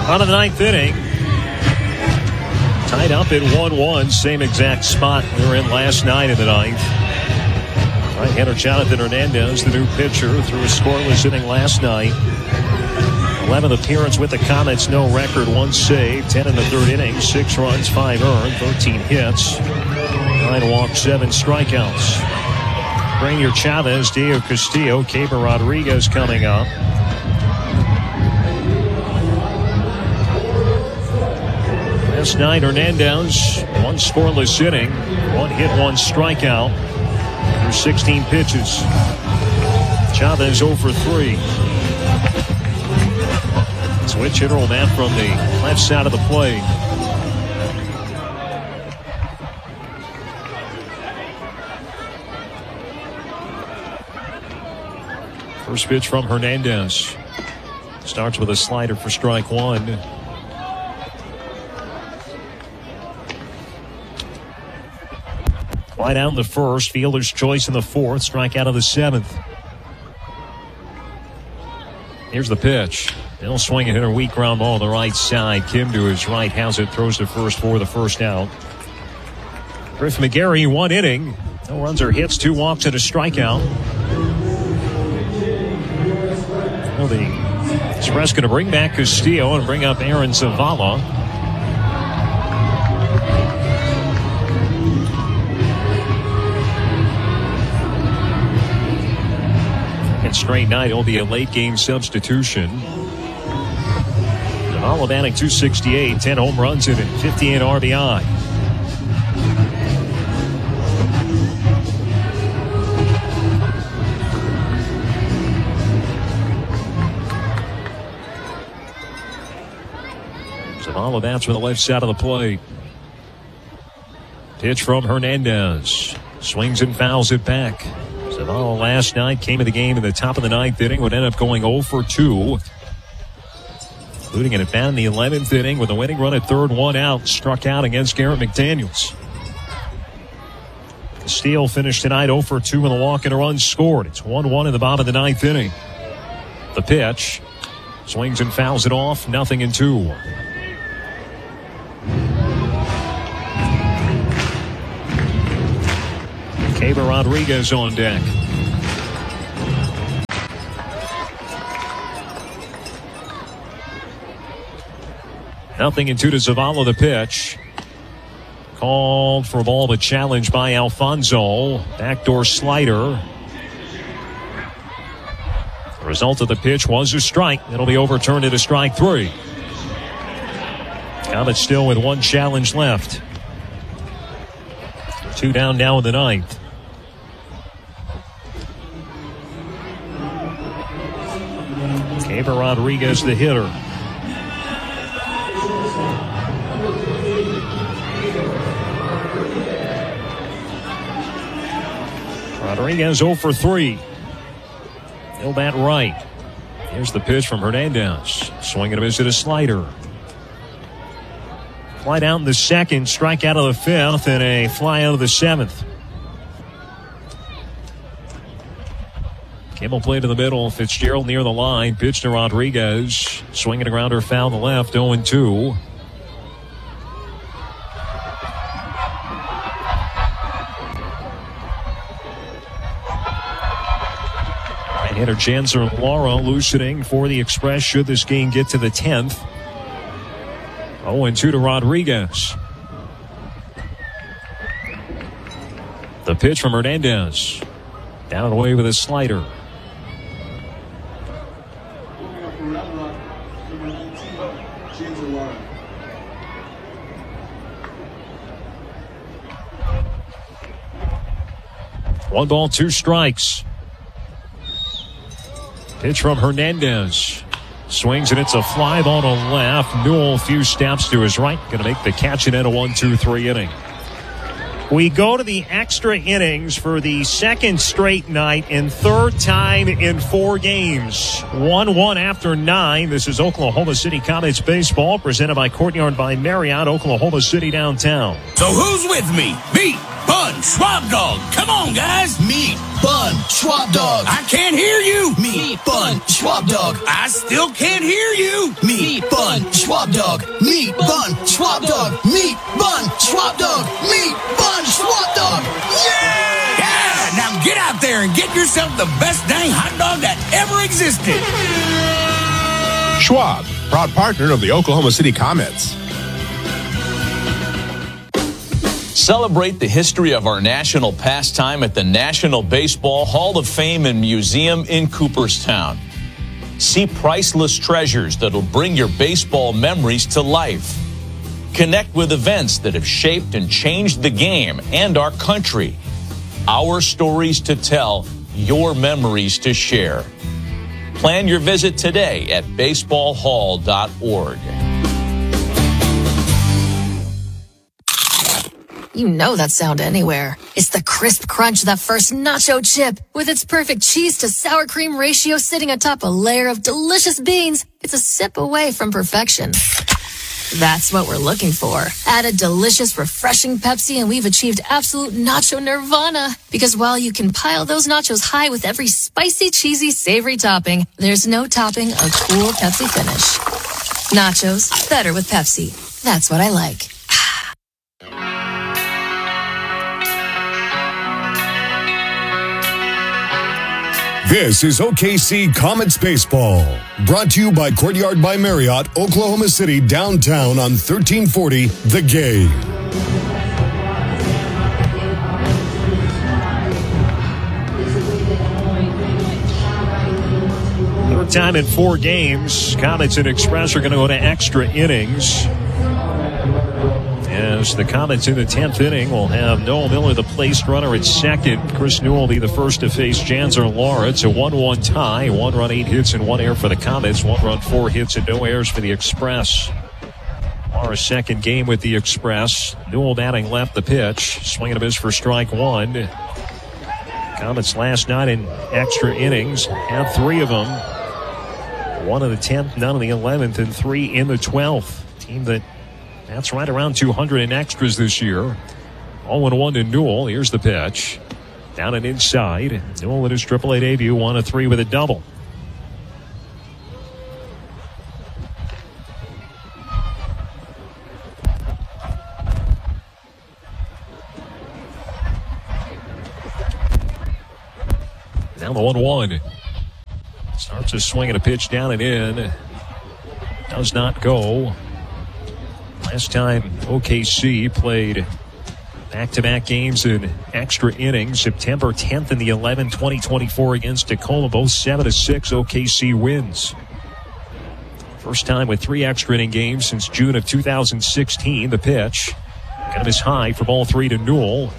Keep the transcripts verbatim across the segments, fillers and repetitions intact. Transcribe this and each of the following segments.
Out of the ninth inning. Tied up at one one. Same exact spot we were in last night in the ninth. Right-hander Jonathan Hernandez, the new pitcher, threw a scoreless inning last night. eleventh appearance with the Comets, no record, one save, ten in the third inning, six runs, five earned, thirteen hits, nine walks, seven strikeouts. Rainier Chavez, Diego Castillo, Keibert Rodriguez coming up. Last night, Hernandez, one scoreless inning, one hit, one strikeout. Through sixteen pitches. Chavez zero for three. Switch hitter will bat from the left side of the plate. First pitch from Hernandez. Starts with a slider for strike one. Fly down the first, fielder's choice in the fourth, strike out of the seventh. Here's the pitch. They'll swing and hit a weak ground ball on the right side. Kim to his right has it, throws to first for the first out. Griff McGarry, one inning. No runs or hits, two walks and a strikeout. Well, the Express going to bring back Castillo and bring up Aaron Zavala. Straight night, it'll be a late game substitution. Zavala batting two sixty-eight, ten home runs in it, fifty-eight R B I. Zavala bats from the left side of the plate. Pitch from Hernandez. Swings and fouls it back. Zavala last night came in the game in the top of the ninth inning, would end up going oh for two. Including an at-bat in the eleventh inning with a winning run at third, one out, struck out against Garrett McDaniels. Castillo finished tonight oh for two with a walk and a run scored. It's one one in the bottom of the ninth inning. The pitch. Swings and fouls it off, nothing in two. Keibert Rodriguez on deck. Nothing in two to Zavala, the pitch. Called for a ball, but challenged by Alfonzo. Backdoor slider. The result of the pitch was a strike. It'll be overturned at a strike three. Comets still with one challenge left. Two down now in the ninth. Keibert Rodriguez, the hitter. Rodriguez oh for three. He'll bat right. Here's the pitch from Hernandez. Swing and a miss at a slider. Fly down the second, strike out of the fifth, and a fly out of the seventh. Kimmel played in the middle. Fitzgerald near the line. Pitch to Rodriguez. Swinging a grounder, foul to the left. oh and two. Right-hander Janser Laura loosening for the Express should this game get to the tenth. oh and two to Rodriguez. The pitch from Hernandez. Down and away with a slider. One ball, two strikes. Pitch from Hernandez. Swings and it's a fly ball to left. Newell a few steps to his right. Going to make the catch and end a one two three inning. We go to the extra innings for the second straight night and third time in four games. one one after nine. This is Oklahoma City Comets baseball presented by Courtyard by Marriott, Oklahoma City downtown. So who's with me? Meat, bun, Schwab dog. Come on, guys. Meat, bun, Schwab dog. I can't hear you. Meat, bun, Schwab dog. I still can't hear you. Meat, bun, Schwab dog. Meat, bun, Schwab dog. Meat, bun, Schwab dog. Meat, bun, Schwab dog. Yeah! Yeah! Now get out there and get yourself the best dang hot dog that ever existed. Schwab, proud partner of the Oklahoma City Comets. Celebrate the history of our national pastime at the National Baseball Hall of Fame and Museum in Cooperstown. See priceless treasures that'll bring your baseball memories to life. Connect with events that have shaped and changed the game and our country. Our stories to tell, your memories to share. Plan your visit today at baseball hall dot org. You know that sound anywhere. It's the crisp crunch of that first nacho chip. With its perfect cheese to sour cream ratio sitting atop a layer of delicious beans, it's a sip away from perfection. That's what we're looking for. Add a delicious, refreshing Pepsi and we've achieved absolute nacho nirvana. Because while you can pile those nachos high with every spicy, cheesy, savory topping, there's no topping a cool Pepsi finish. Nachos, better with Pepsi. That's what I like. This is O K C Comets Baseball, brought to you by Courtyard by Marriott, Oklahoma City downtown on thirteen forty The Game. Third time in four games, Comets and Express are going to go to extra innings. As the Comets in the tenth inning will have Noel Miller, the placed runner, at second. Chris Newell will be the first to face Janzer Lara. It's a one one tie. One run, eight hits, and one error for the Comets. One run, four hits, and no errors for the Express. Lara's second game with the Express. Newell batting left the pitch. Swing and a miss for strike one. Comets last night in extra innings had three of them. One in the tenth, none in the eleventh, and three in the twelfth. Team that That's right around two hundred in extras this year. oh one to Newell. Here's the pitch. Down and inside. Newell in his triple A debut, one to three with a double. Now the one one. Starts to swing and a pitch down and in. Does not go. Last time O K C played back-to-back games in extra innings, September tenth and the eleventh, twenty twenty-four against Tacoma, both seven to six O K C wins. First time with three extra inning games since June of two thousand sixteen. The pitch kind of is high for ball three to Newell.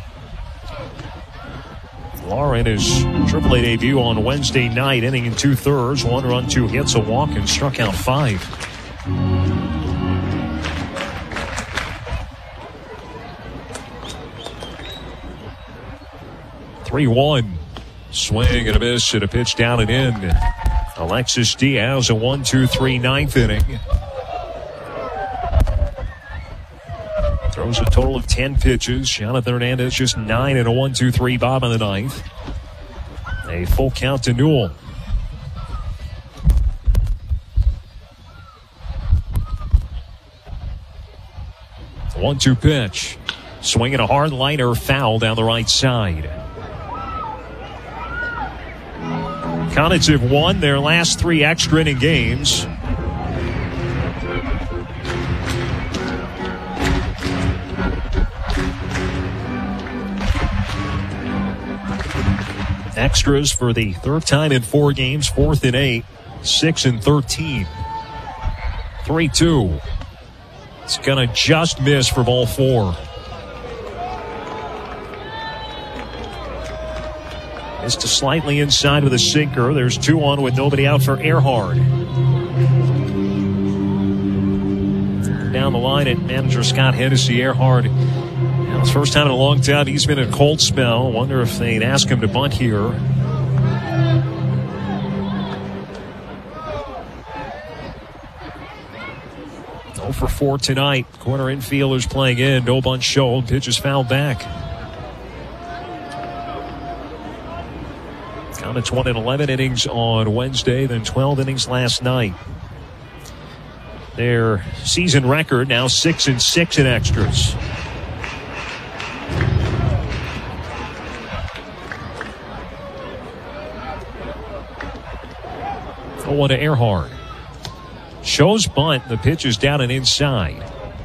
Lara in his triple A debut on Wednesday night, inning in two-thirds, one run, two hits, a walk, and struck out five. three one. Swing and a miss and a pitch down and in. Alexis Diaz, a one two three ninth inning. Throws a total of ten pitches. Jonathan Hernandez just nine and a one two three bob in the ninth. A full count to Newell. one two pitch. Swinging a hard liner, foul down the right side. Comets have won their last three extra inning games. Extras for the third time in four games, fourth and eight, six and thirteen. three two. It's going to just miss for ball four. Missed to slightly inside with a sinker. There's two on with nobody out for Earhart. Down the line at manager Scott Hennessy. Earhart Now, it's the first time in a long time he's been in a cold spell. Wonder if they'd ask him to bunt here. oh for four tonight. Corner infielders playing in. No bunt show. Pitch is fouled back. Comets won in eleven innings on Wednesday, then twelve innings last night. Their season record now six and six in extras. oh one to Earhart. Shows bunt. The pitch is down and inside.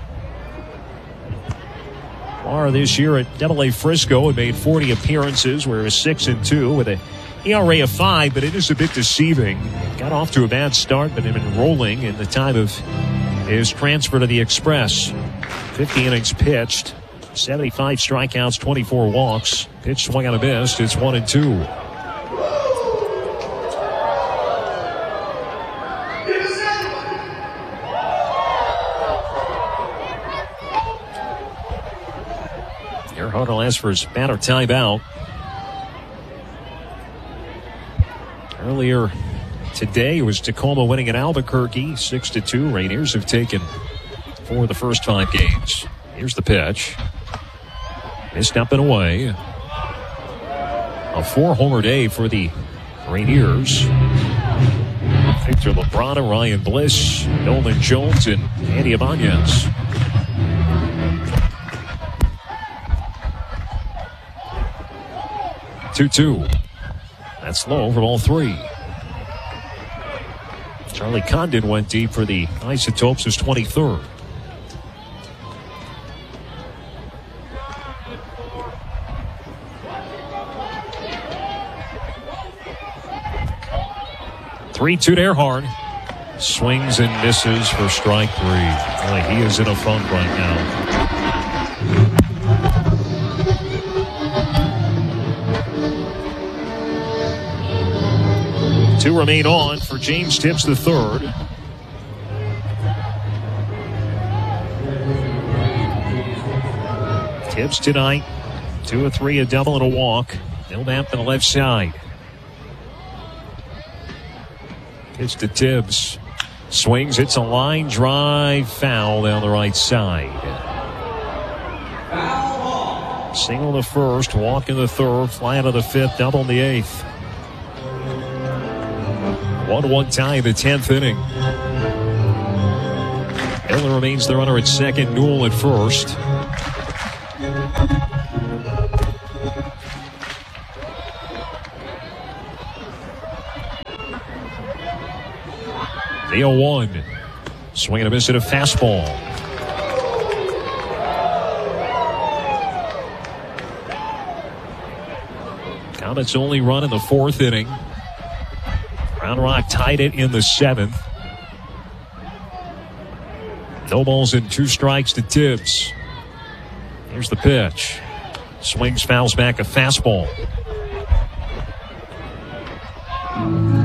Barr this year at Double A Frisco had made forty appearances, whereas six and two with a E R A of five, but it is a bit deceiving. Got off to a bad start, but had been rolling in the time of his transfer to the Express. fifty innings pitched, seventy-five strikeouts, twenty-four walks. Pitch swung on a miss. It's one and two. Earhart will ask for his batter timeout. Earlier today was Tacoma winning at Albuquerque, six to two. Rainiers have taken four of the first five games. Here's the pitch. Missed up and away. A four-homer day for the Rainiers. Victor Labrada, Ryan Bliss, Nolan Jones, and Andy Ibanez. two two. That's low from all three. Charlie Condon went deep for the Isotopes, his twenty-third. three two to Earhart. Swings and misses for strike three. Boy, he is in a funk right now. Two remain on for James Tibbs the third. Tibbs tonight, two or three, a double and a walk. Millsap on the left side. Pitch to Tibbs. Swings, it's a line drive, foul down the right side. Single the first, walk in the third, fly out of the fifth, double in the eighth. one one tie in the tenth inning. Miller remains the runner at second, Newell at first. The oh one. Swing and a miss at a fastball. Comets only run in the fourth inning. Round Rock tied it in the seventh. No balls and two strikes to Tibbs. Here's the pitch. Swings, fouls back a fastball.